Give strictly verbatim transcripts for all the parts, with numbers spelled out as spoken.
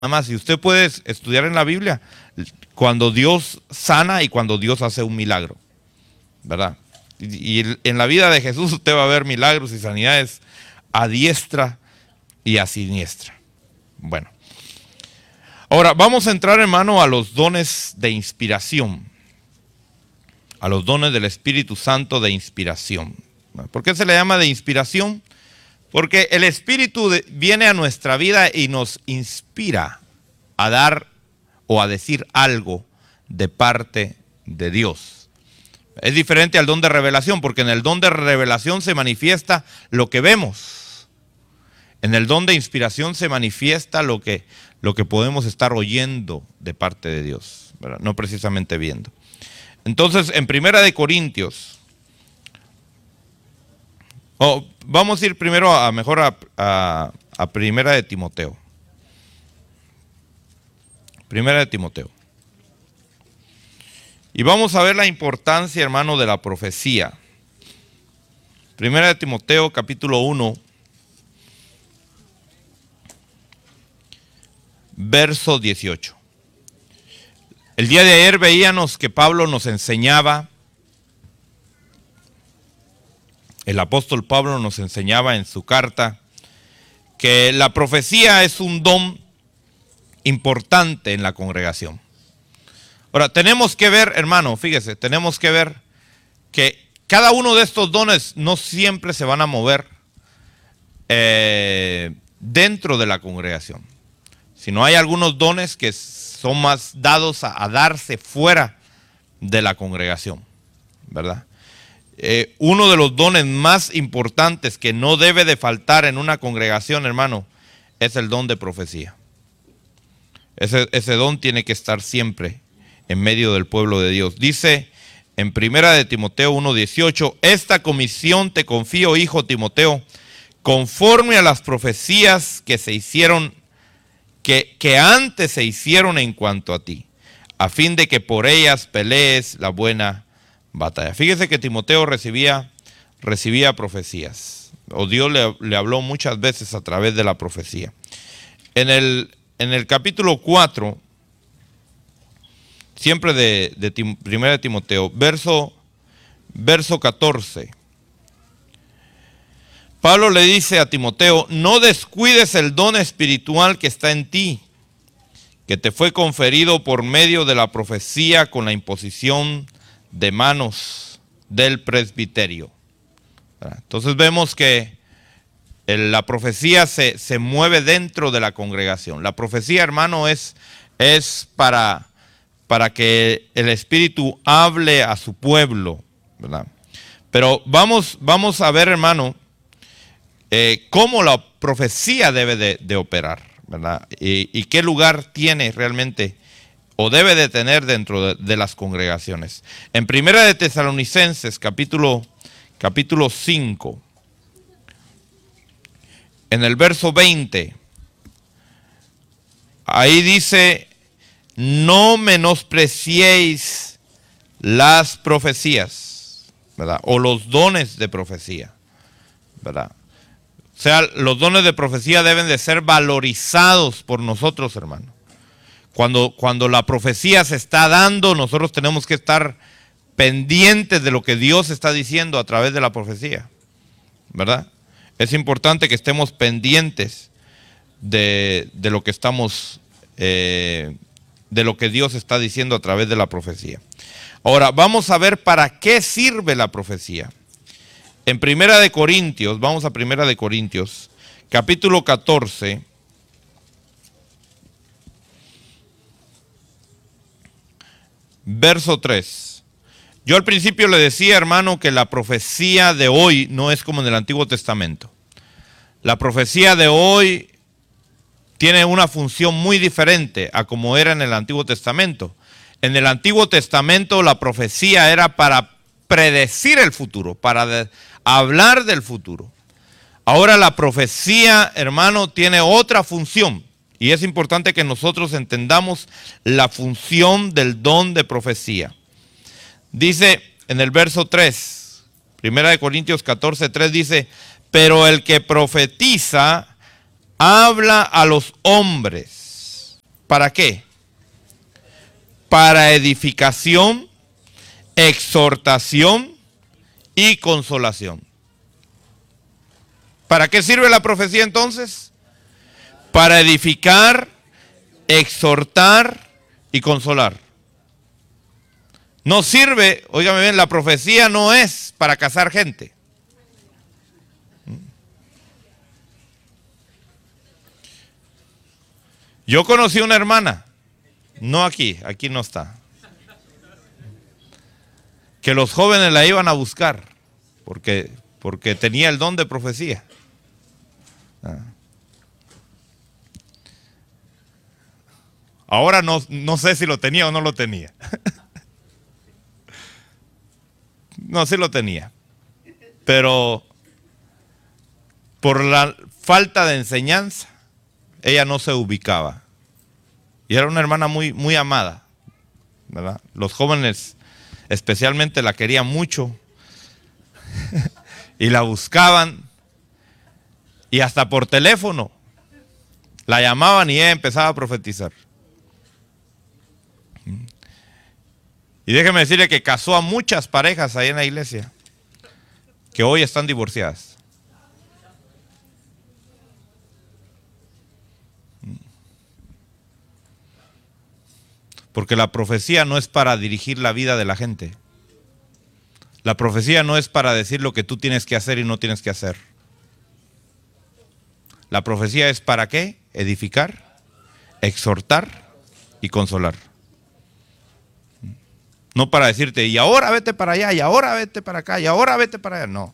más, y usted puede estudiar en la Biblia cuando Dios sana y cuando Dios hace un milagro, ¿verdad? Y, y en la vida de Jesús usted va a ver milagros y sanidades a diestra y a siniestra. Bueno, ahora vamos a entrar, hermano, a los dones de inspiración, a los dones del Espíritu Santo de inspiración. ¿Por qué se le llama de inspiración? Porque el Espíritu de, viene a nuestra vida y nos inspira a dar o a decir algo de parte de Dios. Es diferente al don de revelación, porque en el don de revelación se manifiesta lo que vemos. En el don de inspiración se manifiesta lo que, lo que podemos estar oyendo de parte de Dios, ¿verdad? No precisamente viendo. Entonces, en Primera de Corintios, oh, vamos a ir primero a mejor a, a, a Primera de Timoteo. Primera de Timoteo. Y vamos a ver la importancia, hermano, de la profecía. Primera de Timoteo, capítulo uno, verso dieciocho. El día de ayer veíamos que Pablo nos enseñaba, el apóstol Pablo nos enseñaba en su carta, que la profecía es un don importante en la congregación. Ahora, tenemos que ver, hermano, fíjese, tenemos que ver que cada uno de estos dones no siempre se van a mover eh, dentro de la congregación, sino hay algunos dones que son más dados a, a darse fuera de la congregación, ¿verdad? Eh, uno de los dones más importantes que no debe de faltar en una congregación, hermano, es el don de profecía. Ese, ese don tiene que estar siempre en medio del pueblo de Dios. Dice en Primera de Timoteo uno dieciocho, esta comisión te confío, hijo Timoteo, conforme a las profecías que se hicieron, que, que antes se hicieron en cuanto a ti, a fin de que por ellas pelees la buena batalla. Fíjese que Timoteo recibía, recibía profecías, o Dios le, le habló muchas veces a través de la profecía. En el, en el capítulo cuatro, siempre de, de Tim, Primera de Timoteo, verso, verso catorce, Pablo le dice a Timoteo, no descuides el don espiritual que está en ti, que te fue conferido por medio de la profecía con la imposición de manos del presbiterio. Entonces vemos que la profecía se, se mueve dentro de la congregación. La profecía, hermano, es, es para, para que el Espíritu hable a su pueblo, ¿verdad? Pero vamos, vamos a ver, hermano, eh, cómo la profecía debe de, de operar, ¿verdad? Y, y qué lugar tiene realmente o debe de tener dentro de, de las congregaciones. En Primera de Tesalonicenses, capítulo, capítulo cinco, en el verso veinte, ahí dice, no menospreciéis las profecías, ¿verdad? O los dones de profecía, ¿verdad? O sea, los dones de profecía deben de ser valorizados por nosotros, hermano. Cuando, cuando la profecía se está dando, nosotros tenemos que estar pendientes de lo que Dios está diciendo a través de la profecía, ¿verdad? Es importante que estemos pendientes de, de lo que estamos, eh, de lo que Dios está diciendo a través de la profecía. Ahora, vamos a ver para qué sirve la profecía. En Primera de Corintios, vamos a Primera de Corintios, capítulo catorce, verso tres. Yo al principio le decía, hermano, que la profecía de hoy no es como en el Antiguo Testamento. La profecía de hoy tiene una función muy diferente a como era en el Antiguo Testamento. En el Antiguo Testamento la profecía era para predecir el futuro, para de, hablar del futuro. Ahora la profecía, hermano, tiene otra función. Y es importante que nosotros entendamos la función del don de profecía. Dice en el verso tres, Primera de Corintios catorce, tres, dice, pero el que profetiza habla a los hombres ¿Para qué? Para edificación, exhortación y consolación. ¿Para qué sirve la profecía entonces? Para edificar, exhortar y consolar. No sirve, óigame bien, la profecía no es para casar gente. Yo conocí una hermana, no aquí, aquí no está, que los jóvenes la iban a buscar porque, porque tenía el don de profecía. Ahora no, no sé si lo tenía o no lo tenía. No, sí lo tenía. Pero por la falta de enseñanza, ella no se ubicaba. Y era una hermana muy, muy amada, ¿verdad? Los jóvenes especialmente la querían mucho y la buscaban, y hasta por teléfono la llamaban y ella empezaba a profetizar. Y déjeme decirle que casó a muchas parejas ahí en la iglesia que hoy están divorciadas. Porque la profecía no es para dirigir la vida de la gente. La profecía no es para decir lo que tú tienes que hacer y no tienes que hacer. La profecía es para qué? Edificar, exhortar y consolar. No para decirte, y ahora vete para allá, y ahora vete para acá, y ahora vete para allá. No.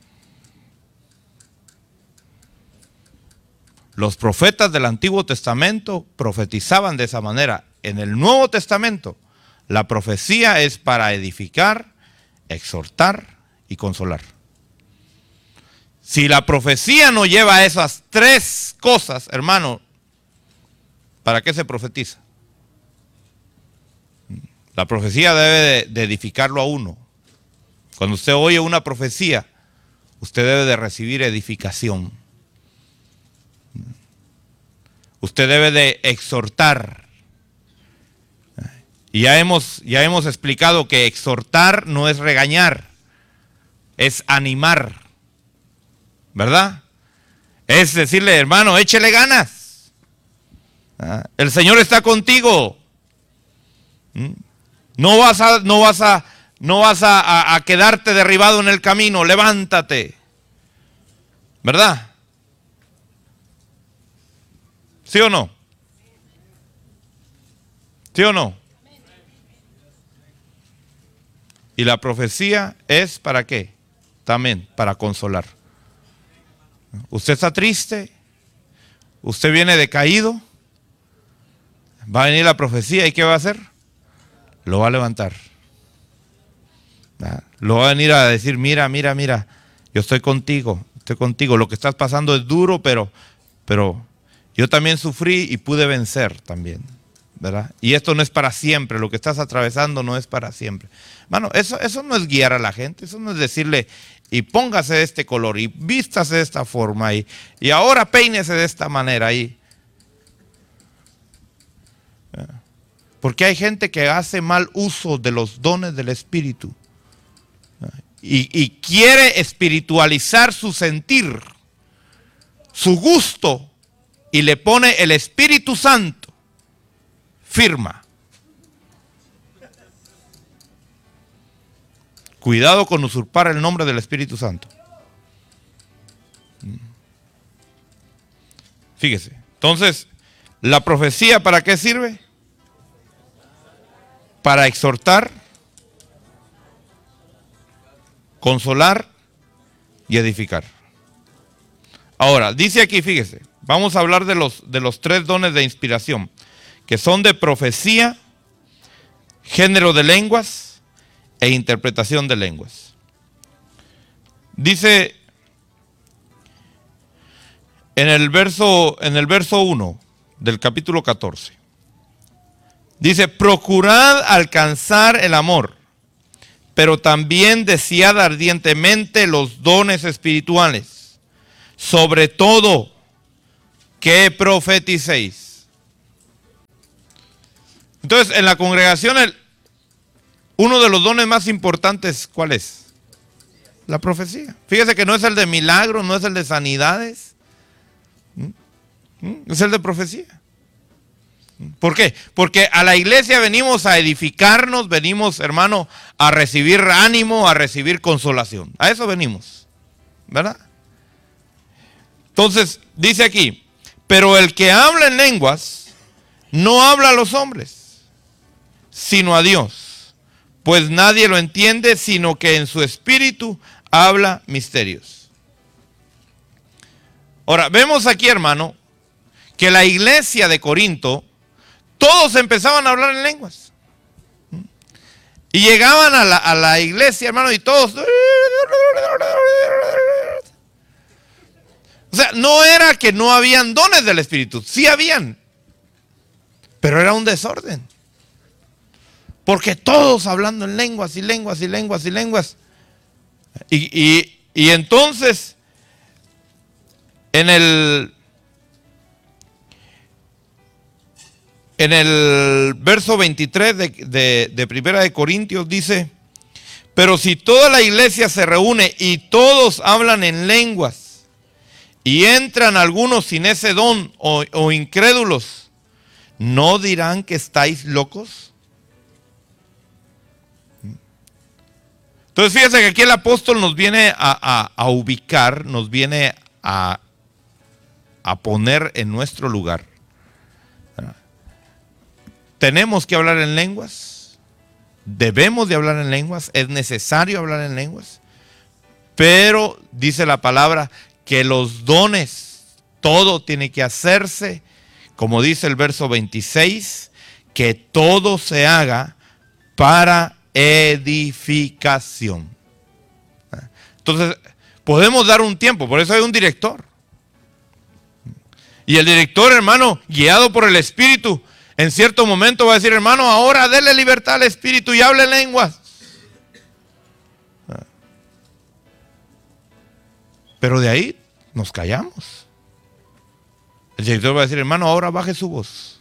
Los profetas del Antiguo Testamento profetizaban de esa manera. En el Nuevo Testamento, la profecía es para edificar, exhortar y consolar. Si la profecía no lleva esas tres cosas, hermano, ¿para qué se profetiza? La profecía debe de, de edificarlo a uno. Cuando usted oye una profecía, usted debe de recibir edificación. Usted debe de exhortar. Y ya hemos, ya hemos explicado que exhortar no es regañar, es animar, ¿verdad? Es decirle, hermano, échele ganas. El Señor está contigo. No vas a, no vas a, no vas a, a, a quedarte derribado en el camino. Levántate, ¿verdad? ¿Sí o no? ¿Sí o no? Y la profecía es ¿para qué? También para consolar. Usted está triste, usted viene decaído, va a venir la profecía y ¿qué va a hacer? Lo va a levantar. Lo va a venir a decir, mira, mira, mira, yo estoy contigo, estoy contigo. Lo que estás pasando es duro, pero, pero yo también sufrí y pude vencer también, ¿verdad? Y esto no es para siempre, lo que estás atravesando no es para siempre. Mano, eso, eso no es guiar a la gente, eso no es decirle, y póngase de este color, y vístase de esta forma, y, y ahora peínese de esta manera. Y, porque hay gente que hace mal uso de los dones del Espíritu. Y, y quiere espiritualizar su sentir, su gusto, y le pone el Espíritu Santo, firma. Cuidado con usurpar el nombre del Espíritu Santo. Fíjese. Entonces, ¿la profecía para qué sirve? Para exhortar, consolar y edificar. Ahora, dice aquí, fíjese, vamos a hablar de los, de los tres dones de inspiración, que son de profecía, género de lenguas e interpretación de lenguas. Dice en el verso, en el verso uno del capítulo catorce, dice, procurad alcanzar el amor, pero también desead ardientemente los dones espirituales, sobre todo que profeticéis. Entonces, en la congregación, el, uno de los dones más importantes, ¿cuál es? La profecía. Fíjese que no es el de milagros, no es el de sanidades. Es el de profecía. ¿Por qué? Porque a la iglesia venimos a edificarnos, venimos, hermano, a recibir ánimo, a recibir consolación. A eso venimos, ¿verdad? Entonces, dice aquí, pero el que habla en lenguas no habla a los hombres, sino a Dios, pues nadie lo entiende, sino que en su espíritu habla misterios. Ahora, vemos aquí, hermano, que la iglesia de Corinto, todos empezaban a hablar en lenguas. Y llegaban a la, a la iglesia, hermano, y todos... O sea, no era que no habían dones del Espíritu, sí habían, pero era un desorden. Porque todos hablando en lenguas y lenguas y lenguas y lenguas. Y, y, y entonces, en el... En el verso veintitrés de, de, de Primera de Corintios dice, pero si toda la iglesia se reúne y todos hablan en lenguas y entran algunos sin ese don o, o incrédulos, ¿no dirán que estáis locos? Entonces fíjense que aquí el apóstol nos viene a, a, a ubicar, nos viene a, a poner en nuestro lugar. Tenemos que hablar en lenguas, debemos de hablar en lenguas, es necesario hablar en lenguas, pero dice la palabra que los dones, todo tiene que hacerse, como dice el verso veintiséis, que todo se haga para edificación. Entonces, podemos dar un tiempo, por eso hay un director. Y el director, hermano, guiado por el Espíritu, en cierto momento va a decir, hermano, ahora déle libertad al Espíritu y hable lenguas. Pero de ahí nos callamos. El director va a decir, hermano, ahora baje su voz.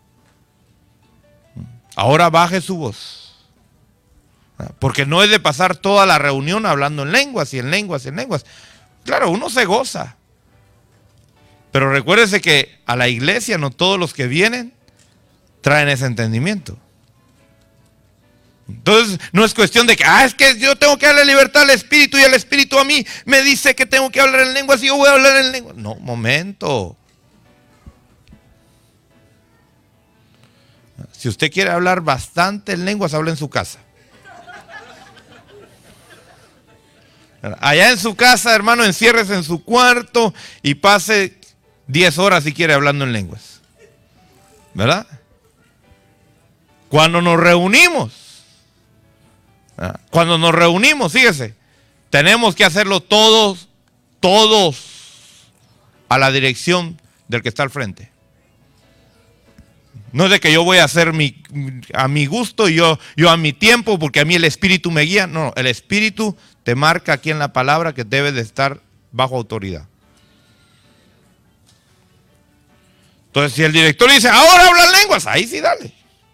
Ahora baje su voz. Porque no es de pasar toda la reunión hablando en lenguas y en lenguas y en lenguas. Claro, uno se goza. Pero recuérdese que a la iglesia no todos los que vienen traen ese entendimiento. Entonces no es cuestión de que, ah, es que yo tengo que darle libertad al Espíritu y el Espíritu a mí me dice que tengo que hablar en lenguas y yo voy a hablar en lenguas. No, momento. Si usted quiere hablar bastante en lenguas, hable en su casa. Allá en su casa, hermano, enciérrese en su cuarto y pase diez horas si quiere hablando en lenguas. ¿Verdad? Cuando nos reunimos, cuando nos reunimos, fíjese, tenemos que hacerlo todos, todos a la dirección del que está al frente. No es de que yo voy a hacer mi, a mi gusto y yo, yo a mi tiempo porque a mí el Espíritu me guía. No, el Espíritu te marca aquí en la palabra que debes de estar bajo autoridad. Entonces si el director dice, ahora habla lenguas, ahí sí dale.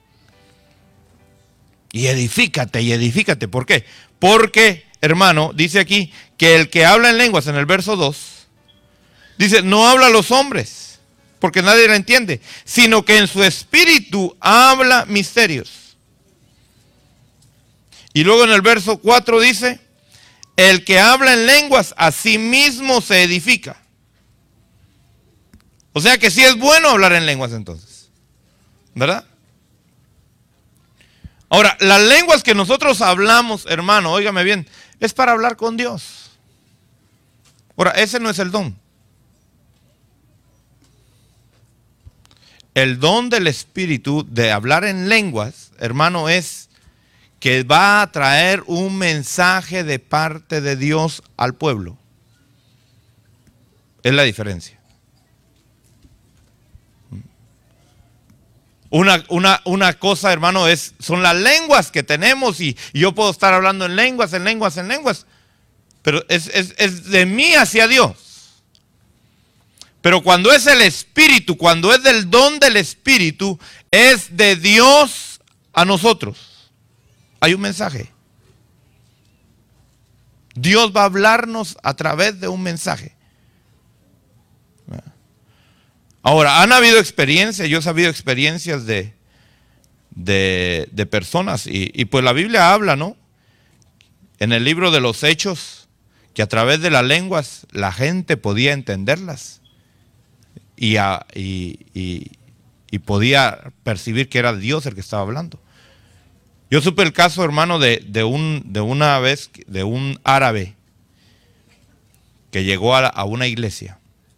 Y edifícate, y edifícate. ¿Por qué? Porque, hermano, dice aquí que el que habla en lenguas en el verso dos, dice, no habla a los hombres, porque nadie lo entiende, sino que en su espíritu habla misterios. Y luego en el verso cuatro dice, el que habla en lenguas a sí mismo se edifica. O sea que sí es bueno hablar en lenguas entonces, ¿verdad? Ahora, las lenguas que nosotros hablamos, hermano, óigame bien, es para hablar con Dios. Ahora, ese no es el don. El don del Espíritu de hablar en lenguas, hermano, es que va a traer un mensaje de parte de Dios al pueblo. Es la diferencia. Una, una, una cosa, hermano, es, son las lenguas que tenemos y, y yo puedo estar hablando en lenguas, en lenguas, en lenguas, pero es, es, es de mí hacia Dios. Pero cuando es el Espíritu, cuando es del don del Espíritu, es de Dios a nosotros. Hay un mensaje. Dios va a hablarnos a través de un mensaje. Ahora, han habido experiencias, yo he sabido experiencias de, de, de personas, y, y pues la Biblia habla, ¿no? En el libro de los Hechos, que a través de las lenguas la gente podía entenderlas y, a, y, y, y podía percibir que era Dios el que estaba hablando. Yo supe el caso, hermano, de, de, un, de una vez, de un árabe que llegó a, a una iglesia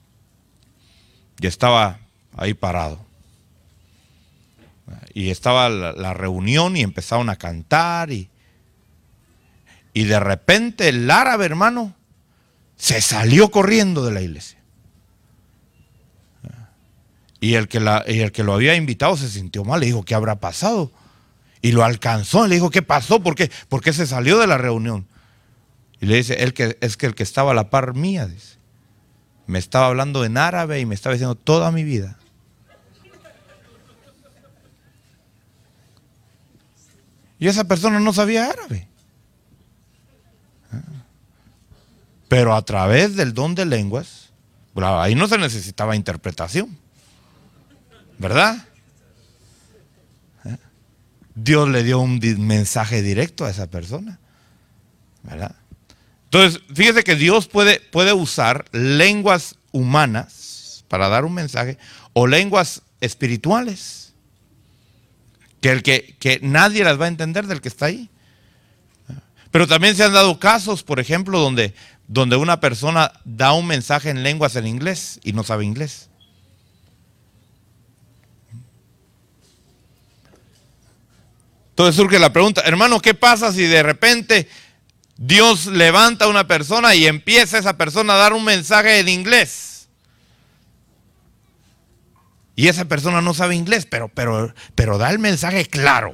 y estaba ahí parado. Y estaba la, la reunión y empezaron a cantar y, y de repente el árabe, hermano, se salió corriendo de la iglesia. Y el que, la, y el que lo había invitado se sintió mal, le dijo, ¿qué habrá pasado? Y lo alcanzó, le dijo, ¿qué pasó? ¿Por qué? ¿Por qué se salió de la reunión? Y le dice, el que, es que el que estaba a la par mía, dice, me estaba hablando en árabe y me estaba diciendo toda mi vida. Y esa persona no sabía árabe. Pero a través del don de lenguas, ahí no se necesitaba interpretación, ¿verdad? Dios le dio un mensaje directo a esa persona, ¿verdad? Entonces, fíjese que Dios puede, puede usar lenguas humanas para dar un mensaje o lenguas espirituales que, el que, que nadie las va a entender del que está ahí. Pero también se han dado casos, por ejemplo, donde, donde una persona da un mensaje en lenguas en inglés y no sabe inglés. Entonces surge la pregunta, hermano, ¿qué pasa si de repente Dios levanta a una persona y empieza esa persona a dar un mensaje en inglés? Y esa persona no sabe inglés, pero, pero, pero da el mensaje claro.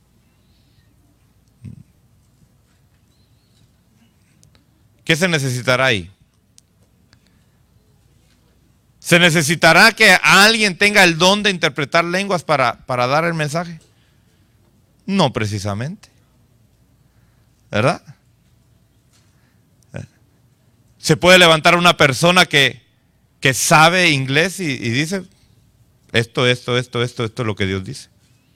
¿Qué se necesitará ahí? ¿Se necesitará que alguien tenga el don de interpretar lenguas para, para dar el mensaje? No precisamente, ¿verdad? Se puede levantar una persona que, que sabe inglés y, y dice, esto, esto, esto, esto, esto es lo que Dios dice.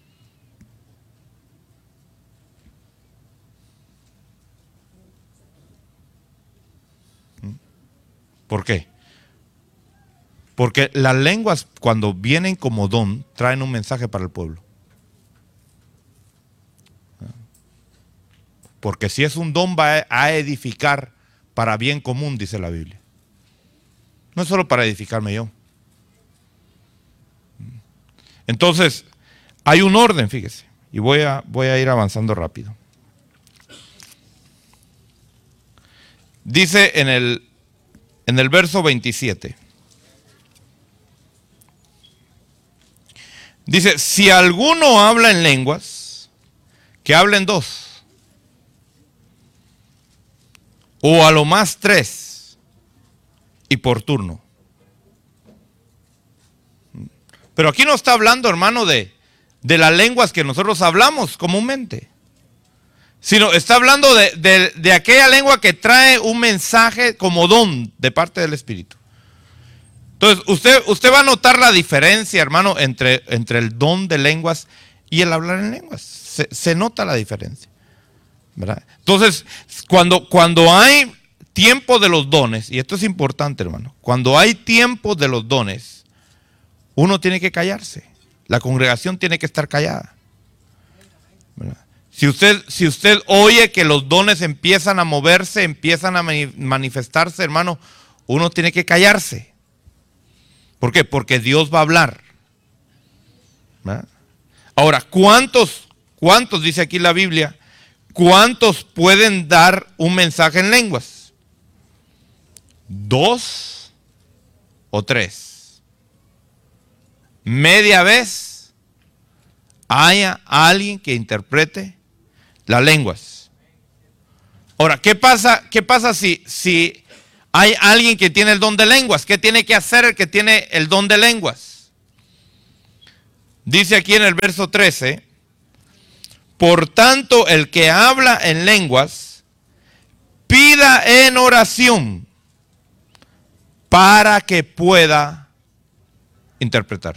¿Por qué? Porque las lenguas, cuando vienen como don, traen un mensaje para el pueblo. Porque si es un don, va a edificar para bien común, dice la Biblia. No es solo para edificarme yo. Entonces, hay un orden, fíjese. Y voy a, voy a ir avanzando rápido. Dice en el, en el verso veintisiete. Dice, si alguno habla en lenguas, que hablen dos. O a lo más tres, y por turno. Pero aquí no está hablando, hermano, de, de las lenguas que nosotros hablamos comúnmente, sino está hablando de, de, de aquella lengua que trae un mensaje como don de parte del Espíritu. Entonces, usted, usted va a notar la diferencia, hermano, entre, entre el don de lenguas y el hablar en lenguas. Se, se nota la diferencia, ¿verdad? Entonces, cuando, cuando hay tiempo de los dones, y esto es importante, hermano, cuando hay tiempo de los dones, uno tiene que callarse. La congregación tiene que estar callada, ¿verdad? Si usted, si usted oye que los dones empiezan a moverse, empiezan a manifestarse, hermano, uno tiene que callarse. ¿Por qué? Porque Dios va a hablar, ¿verdad? Ahora, ¿cuántos, cuántos, dice aquí la Biblia, cuántos pueden dar un mensaje en lenguas? ¿Dos o tres? Media vez haya alguien que interprete las lenguas. Ahora, ¿qué pasa, qué pasa si, si hay alguien que tiene el don de lenguas? ¿Qué tiene que hacer el que tiene el don de lenguas? Dice aquí en el verso trece, por tanto el que habla en lenguas, pida en oración para que pueda interpretar.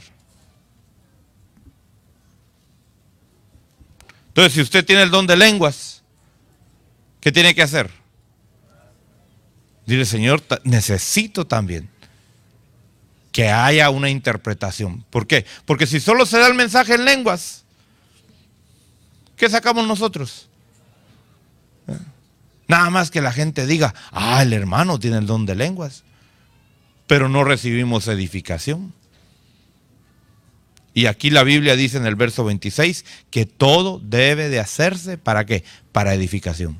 Entonces, si usted tiene el don de lenguas, ¿qué tiene que hacer? Dile, Señor, necesito también que haya una interpretación. ¿Por qué? Porque si solo se da el mensaje en lenguas, ¿qué sacamos nosotros? Nada más que la gente diga, ah, el hermano tiene el don de lenguas, pero no recibimos edificación. Y aquí la Biblia dice en el verso veintiséis que todo debe de hacerse, ¿para qué? Para edificación.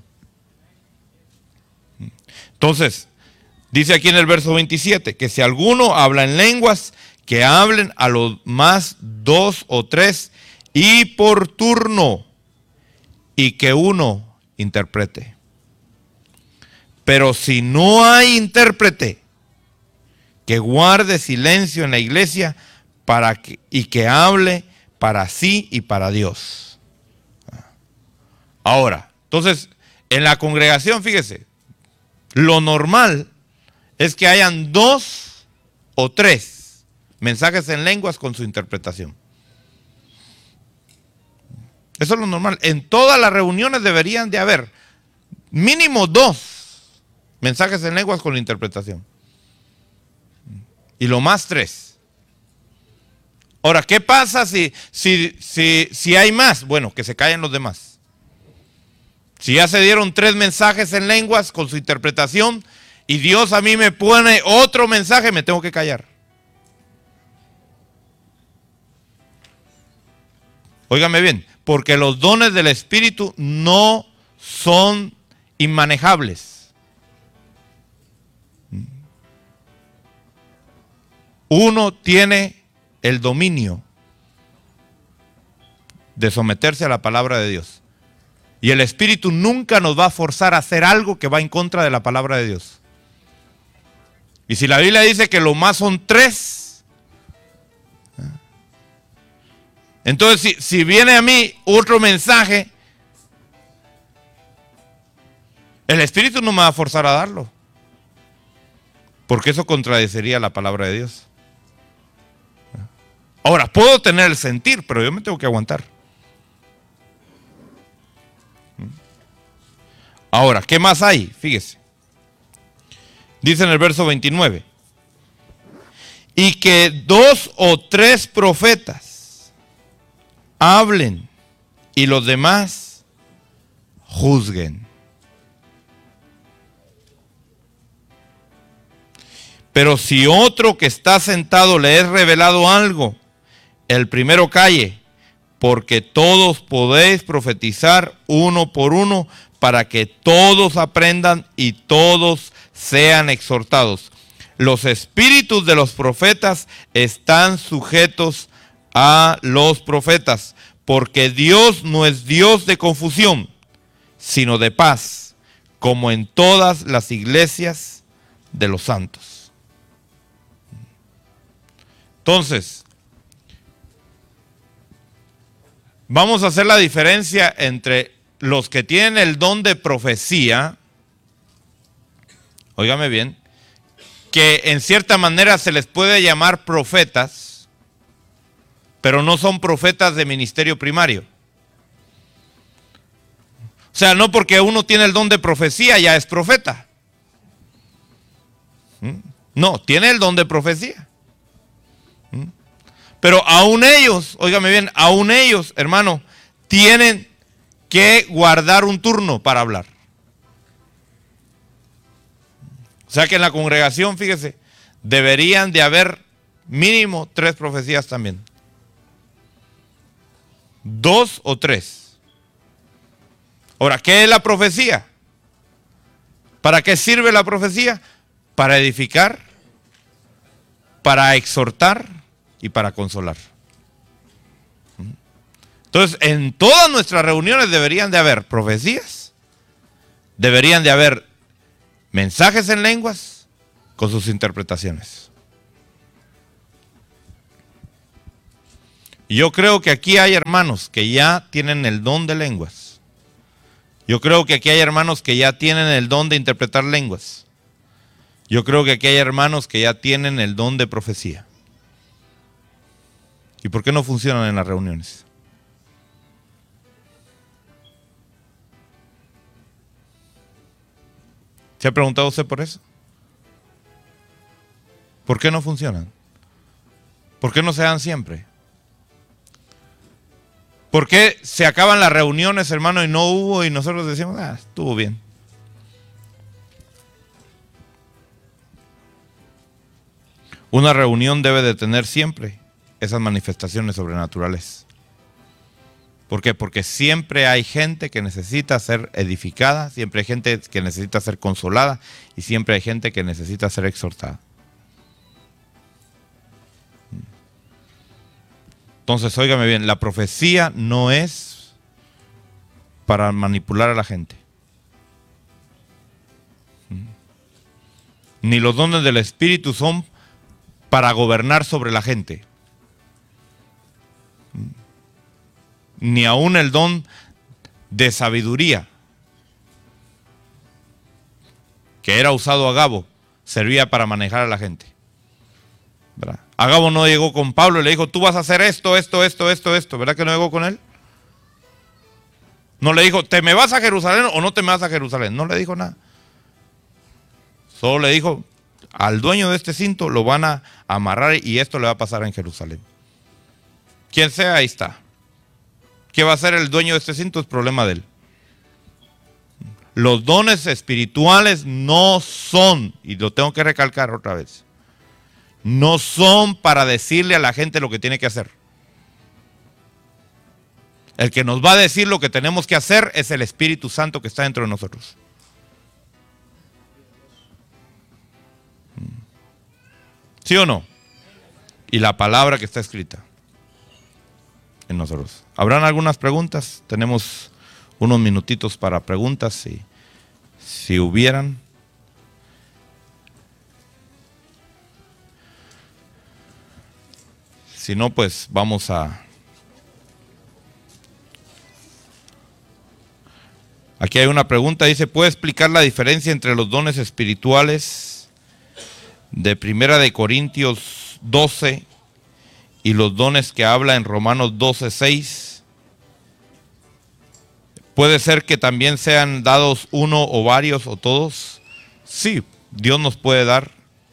Entonces, dice aquí en el verso veintisiete, que si alguno habla en lenguas, que hablen a lo más dos o tres y por turno, y que uno interprete. Pero si no hay intérprete, que guarde silencio en la iglesia para que, y que hable para sí y para Dios. Ahora, entonces, en la congregación, fíjese, lo normal es que hayan dos o tres mensajes en lenguas con su interpretación. Eso es lo normal. En todas las reuniones deberían de haber mínimo dos mensajes en lenguas con la interpretación. Y lo más tres. Ahora, ¿qué pasa si, si, si, si hay más? Bueno, que se callen los demás. Si ya se dieron tres mensajes en lenguas con su interpretación y Dios a mí me pone otro mensaje, me tengo que callar. Óigame bien, porque los dones del Espíritu no son inmanejables. Uno tiene el dominio de someterse a la palabra de Dios. Y el Espíritu nunca nos va a forzar a hacer algo que va en contra de la palabra de Dios. Y si la Biblia dice que lo más son tres, entonces si, si viene a mí otro mensaje, el Espíritu no me va a forzar a darlo, porque eso contradeciría la palabra de Dios. Ahora, puedo tener el sentir, pero yo me tengo que aguantar. Ahora, ¿qué más hay? Fíjese. Dice en el verso veintinueve. Y que dos o tres profetas hablen y los demás juzguen. Pero si otro que está sentado le es revelado algo, el primero calle, porque todos podéis profetizar uno por uno, para que todos aprendan y todos sean exhortados. Los espíritus de los profetas están sujetos a los profetas, porque Dios no es Dios de confusión, sino de paz, como en todas las iglesias de los santos. Entonces, vamos a hacer la diferencia entre los que tienen el don de profecía, óigame bien, que en cierta manera se les puede llamar profetas, pero no son profetas de ministerio primario. O sea, no porque uno tiene el don de profecía ya es profeta. No, tiene el don de profecía. Pero aún ellos, óigame bien, aún ellos, hermano, tienen que guardar un turno para hablar. O sea que en la congregación, fíjese, deberían de haber mínimo tres profecías también. Dos o tres. Ahora, ¿qué es la profecía? ¿Para qué sirve la profecía? Para edificar, para exhortar y para consolar. Entonces, en todas nuestras reuniones deberían de haber profecías, deberían de haber mensajes en lenguas con sus interpretaciones. Y yo creo que aquí hay hermanos que ya tienen el don de lenguas. Yo creo que aquí hay hermanos que ya tienen el don de interpretar lenguas. Yo creo que aquí hay hermanos que ya tienen el don de profecía. ¿Y por qué no funcionan en las reuniones? ¿Se ha preguntado usted por eso? ¿Por qué no funcionan? ¿Por qué no se dan siempre? ¿Por qué se acaban las reuniones, hermano, y no hubo y nosotros decimos, ah, estuvo bien? Una reunión debe de tener siempre esas manifestaciones sobrenaturales. ¿Por qué? Porque siempre hay gente que necesita ser edificada, siempre hay gente que necesita ser consolada y siempre hay gente que necesita ser exhortada. Entonces, óigame bien, la profecía no es para manipular a la gente. Ni los dones del Espíritu son para gobernar sobre la gente. Ni aún el don de sabiduría, que era usado a Agabo, servía para manejar a la gente. ¿Verdad? Agabo no llegó con Pablo y le dijo, tú vas a hacer esto, esto, esto, esto, esto. ¿Verdad que no llegó con él? No le dijo, ¿te me vas a Jerusalén o no te me vas a Jerusalén? No le dijo nada. Solo le dijo, al dueño de este cinto lo van a amarrar y esto le va a pasar en Jerusalén. Quien sea, ahí está. ¿Qué va a hacer el dueño de este cinto? Es problema de él. Los dones espirituales no son, y lo tengo que recalcar otra vez, no son para decirle a la gente lo que tiene que hacer. El que nos va a decir lo que tenemos que hacer es el Espíritu Santo que está dentro de nosotros. ¿Sí o no? Y la palabra que está escrita en nosotros. ¿Habrán algunas preguntas? Tenemos unos minutitos para preguntas, si, si hubieran. Si no, pues vamos a... Aquí hay una pregunta, dice, ¿puede explicar la diferencia entre los dones espirituales de Primera de Corintios doce y los dones que habla en Romanos doce seis? ¿Puede ser que también sean dados uno o varios o todos? Sí, Dios nos puede dar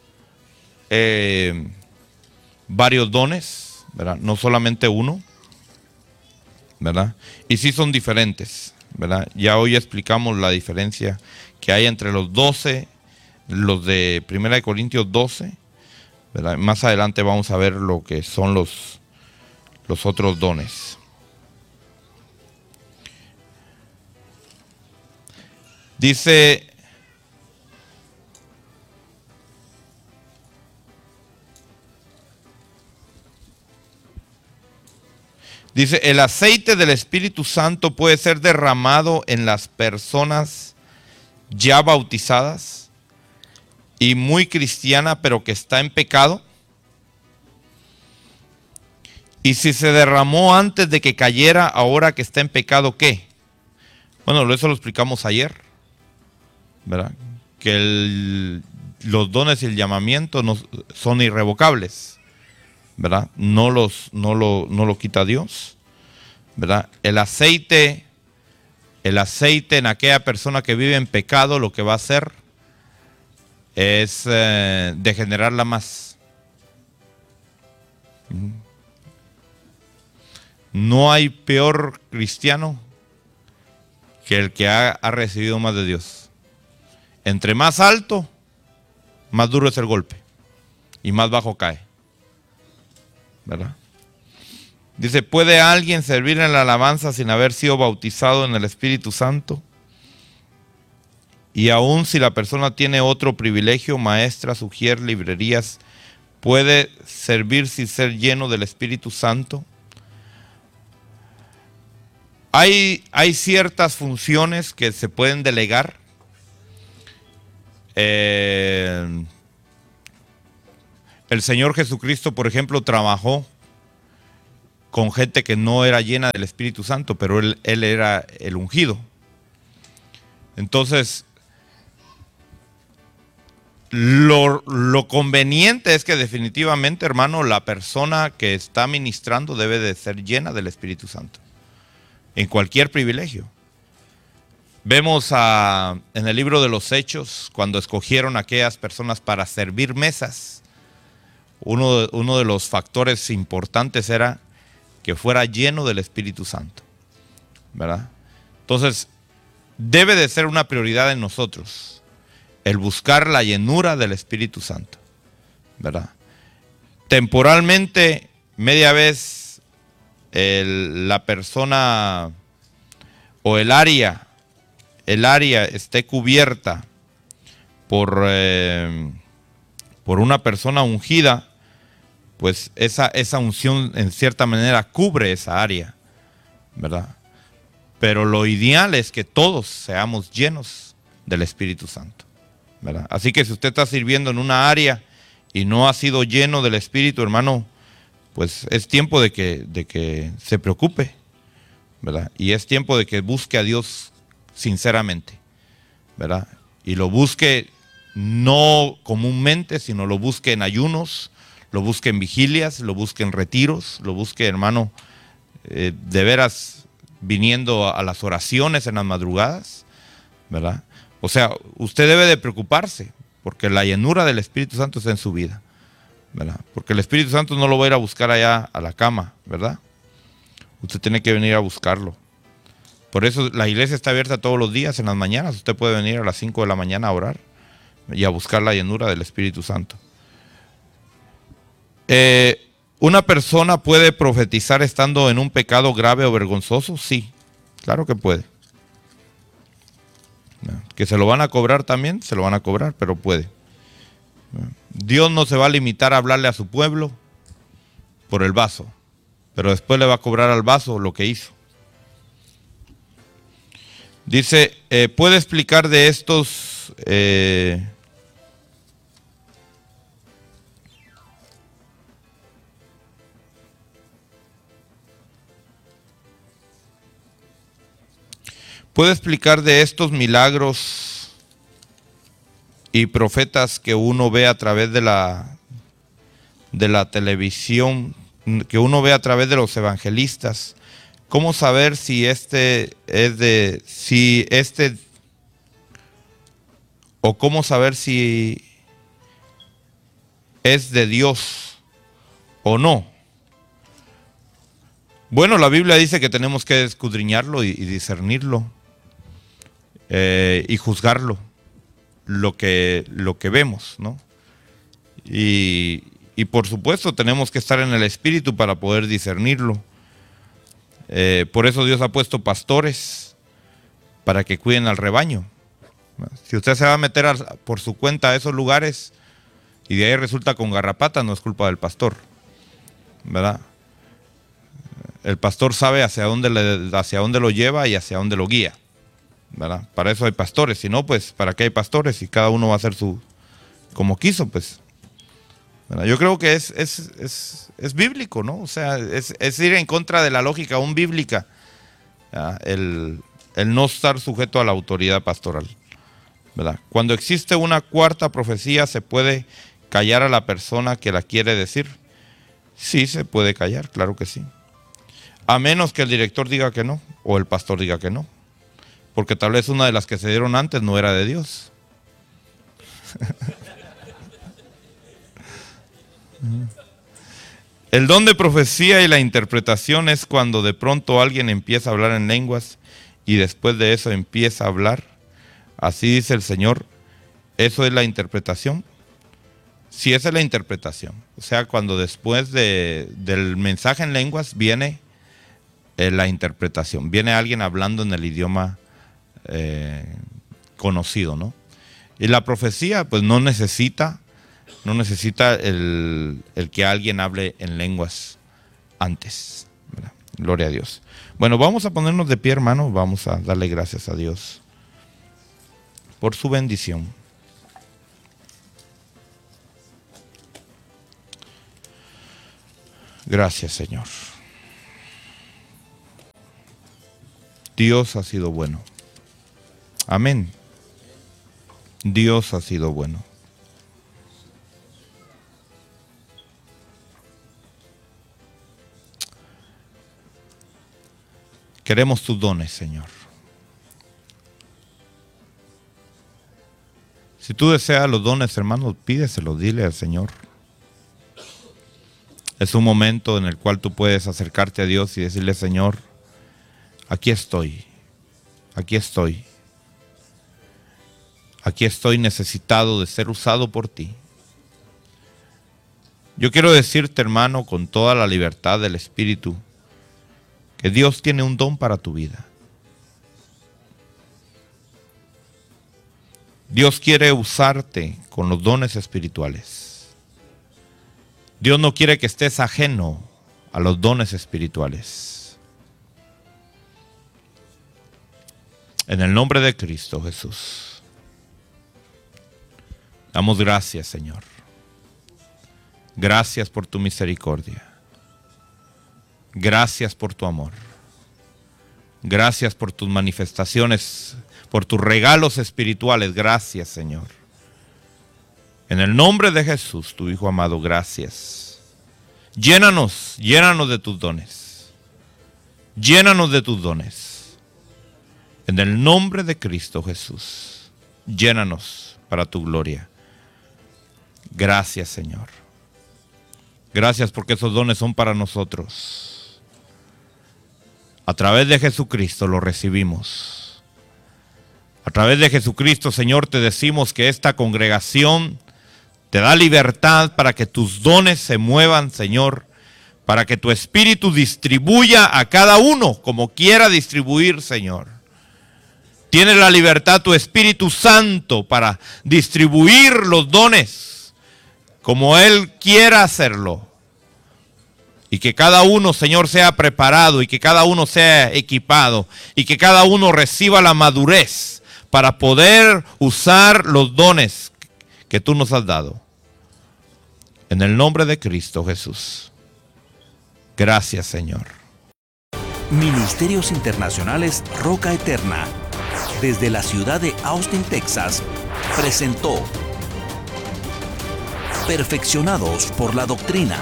eh, varios dones, ¿verdad? No solamente uno, ¿verdad? Y sí son diferentes, ¿verdad? Ya hoy explicamos la diferencia que hay entre los doce, los de Primera de Corintios doce, ¿verdad? Más adelante vamos a ver lo que son los, los otros dones. Dice, dice, el aceite del Espíritu Santo puede ser derramado en las personas ya bautizadas y muy cristiana, pero que está en pecado. Y si se derramó antes de que cayera, ahora que está en pecado, ¿qué? Bueno, eso lo explicamos ayer, ¿verdad? Que el, los dones y el llamamiento no, son irrevocables, ¿verdad? No, los, no, lo, no lo quita Dios, ¿verdad? El aceite, el aceite en aquella persona que vive en pecado, lo que va a hacer es eh, degenerarla más. No hay peor cristiano que el que ha, ha recibido más de Dios. Entre más alto, más duro es el golpe y más bajo cae, ¿verdad? Dice, ¿puede alguien servir en la alabanza sin haber sido bautizado en el Espíritu Santo? Y aún si la persona tiene otro privilegio, maestra, sugier, librerías, ¿puede servir sin ser lleno del Espíritu Santo? Hay, hay ciertas funciones que se pueden delegar. Eh, el Señor Jesucristo, por ejemplo, trabajó con gente que no era llena del Espíritu Santo, pero él, él era el ungido. Entonces, lo, lo conveniente es que definitivamente, hermano, la persona que está ministrando debe de ser llena del Espíritu Santo, en cualquier privilegio. Vemos a, en el libro de los Hechos, cuando escogieron a aquellas personas para servir mesas, uno, uno de los factores importantes era que fuera lleno del Espíritu Santo, ¿verdad? Entonces, debe de ser una prioridad en nosotros el buscar la llenura del Espíritu Santo, ¿verdad? Temporalmente, media vez el, la persona o el área, el área esté cubierta por, eh, por una persona ungida, pues esa, esa unción en cierta manera cubre esa área, ¿verdad? Pero lo ideal es que todos seamos llenos del Espíritu Santo, ¿verdad? Así que si usted está sirviendo en una área y no ha sido lleno del Espíritu, hermano, pues es tiempo de que, de que se preocupe, ¿verdad? Y es tiempo de que busque a Dios sinceramente, ¿verdad? Y lo busque no comúnmente, sino lo busque en ayunos, lo busque en vigilias, lo busque en retiros, lo busque, hermano, eh, de veras viniendo a, a las oraciones en las madrugadas, ¿verdad? O sea, usted debe de preocuparse, porque la llenura del Espíritu Santo está en su vida, ¿verdad? Porque el Espíritu Santo no lo va a ir a buscar allá a la cama, ¿verdad? Usted tiene que venir a buscarlo. Por eso la iglesia está abierta todos los días en las mañanas. Usted puede venir a las cinco de la mañana a orar y a buscar la llenura del Espíritu Santo. Eh, ¿Una persona puede profetizar estando en un pecado grave o vergonzoso? Sí, claro que puede. ¿Que se lo van a cobrar también? Se lo van a cobrar, pero puede. Dios no se va a limitar a hablarle a su pueblo por el vaso, pero después le va a cobrar al vaso lo que hizo. Dice, eh, ¿puede explicar de estos... Eh, ¿Puede explicar de estos milagros y profetas que uno ve a través de la, de la televisión, que uno ve a través de los evangelistas? ¿Cómo saber si este es de, si este, o cómo saber si es de Dios o no? Bueno, la Biblia dice que tenemos que escudriñarlo y, y discernirlo. Eh, y juzgarlo, lo que, lo que vemos, ¿no? Y, y por supuesto tenemos que estar en el Espíritu para poder discernirlo. Eh, por eso Dios ha puesto pastores para que cuiden al rebaño. Si usted se va a meter a, por su cuenta a esos lugares y de ahí resulta con garrapata, no es culpa del pastor, ¿verdad? El pastor sabe hacia dónde, le, hacia dónde lo lleva y hacia dónde lo guía, ¿verdad? Para eso hay pastores. Si no, pues ¿para qué hay pastores? Y cada uno va a hacer su como quiso, pues, ¿verdad? Yo creo que es, es, es, es bíblico, ¿no? O sea, es, es ir en contra de la lógica aún bíblica, el, el no estar sujeto a la autoridad pastoral, ¿verdad? Cuando existe una cuarta profecía, ¿se puede callar a la persona que la quiere decir? Sí, se puede callar, claro que sí, a menos que el director diga que no o el pastor diga que no, porque tal vez una de las que se dieron antes no era de Dios. El don de profecía y la interpretación es cuando de pronto alguien empieza a hablar en lenguas y después de eso empieza a hablar. Así dice el Señor. ¿Eso es la interpretación? Sí, esa es la interpretación. O sea, cuando después de, del mensaje en lenguas viene eh, la interpretación. Viene alguien hablando en el idioma Eh, conocido, ¿no? Y la profecía pues no necesita no necesita el, el que alguien hable en lenguas antes, ¿verdad? Gloria a Dios. Bueno, vamos a ponernos de pie, hermano. Vamos a darle gracias a Dios por su bendición. Gracias, Señor. Dios ha sido bueno. Amén. Dios ha sido bueno. Queremos tus dones, Señor. Si tú deseas los dones, hermanos, pídeselos, dile al Señor. Es un momento en el cual tú puedes acercarte a Dios y decirle: Señor, aquí estoy, aquí estoy. Aquí estoy necesitado de ser usado por ti. Yo quiero decirte, hermano, con toda la libertad del Espíritu, que Dios tiene un don para tu vida. Dios quiere usarte con los dones espirituales. Dios no quiere que estés ajeno a los dones espirituales. En el nombre de Cristo Jesús, damos gracias, Señor. Gracias por tu misericordia. Gracias por tu amor. Gracias por tus manifestaciones, por tus regalos espirituales. Gracias, Señor. En el nombre de Jesús, tu Hijo amado, gracias. Llénanos, llénanos de tus dones. Llénanos de tus dones. En el nombre de Cristo Jesús, llénanos para tu gloria. Gracias, Señor. Gracias porque esos dones son para nosotros. A través de Jesucristo lo recibimos. A través de Jesucristo, Señor, te decimos que esta congregación te da libertad para que tus dones se muevan, Señor, para que tu Espíritu distribuya a cada uno como quiera distribuir, Señor. Tiene la libertad tu Espíritu Santo para distribuir los dones como Él quiera hacerlo. Y que cada uno, Señor, sea preparado y que cada uno sea equipado y que cada uno reciba la madurez para poder usar los dones que tú nos has dado. En el nombre de Cristo Jesús. Gracias, Señor. Ministerios Internacionales Roca Eterna, desde la ciudad de Austin, Texas, presentó Perfeccionados por la Doctrina,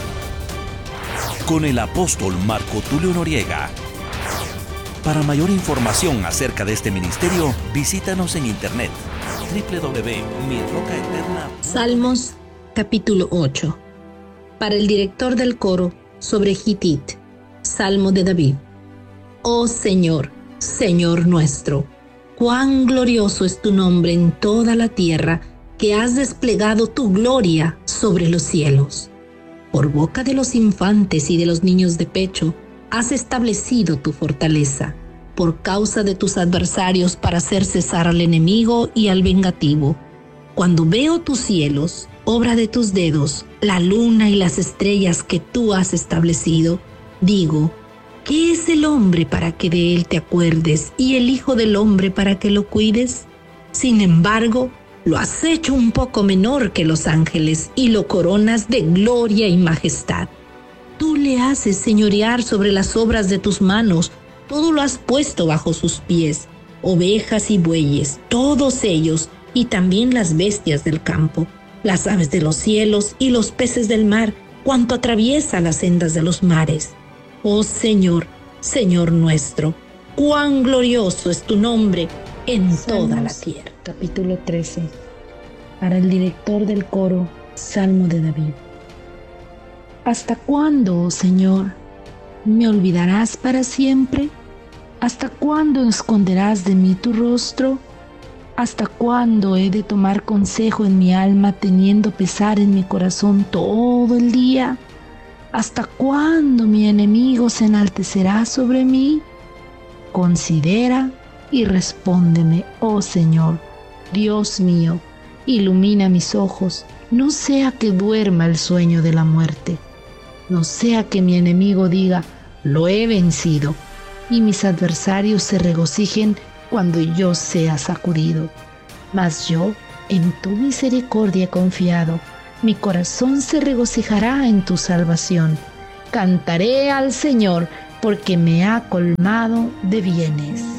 con el apóstol Marco Tulio Noriega. Para mayor información acerca de este ministerio, visítanos en internet doble u doble u doble u punto mi roca eterna punto com. Salmos capítulo ocho. Para el director del coro sobre Gitit, Salmo de David. Oh Señor, Señor nuestro, cuán glorioso es tu nombre en toda la tierra, que has desplegado tu gloria sobre los cielos. Por boca de los infantes y de los niños de pecho, has establecido tu fortaleza, por causa de tus adversarios, para hacer cesar al enemigo y al vengativo. Cuando veo tus cielos, obra de tus dedos, la luna y las estrellas que tú has establecido, digo, ¿qué es el hombre para que de él te acuerdes, y el hijo del hombre para que lo cuides? Sin embargo, lo has hecho un poco menor que los ángeles y lo coronas de gloria y majestad. Tú le haces señorear sobre las obras de tus manos, todo lo has puesto bajo sus pies, ovejas y bueyes, todos ellos, y también las bestias del campo, las aves de los cielos y los peces del mar, cuanto atraviesa las sendas de los mares. Oh Señor, Señor nuestro, cuán glorioso es tu nombre en toda la tierra. Capítulo trece. Para el director del coro, Salmo de David. ¿Hasta cuándo, oh Señor, me olvidarás para siempre? ¿Hasta cuándo esconderás de mí tu rostro? ¿Hasta cuándo he de tomar consejo en mi alma, teniendo pesar en mi corazón todo el día? ¿Hasta cuándo mi enemigo se enaltecerá sobre mí? Considera y respóndeme, oh Señor, Dios mío, ilumina mis ojos, no sea que duerma el sueño de la muerte, no sea que mi enemigo diga, lo he vencido, y mis adversarios se regocijen cuando yo sea sacudido. Mas yo en tu misericordia he confiado, mi corazón se regocijará en tu salvación. Cantaré al Señor, porque me ha colmado de bienes.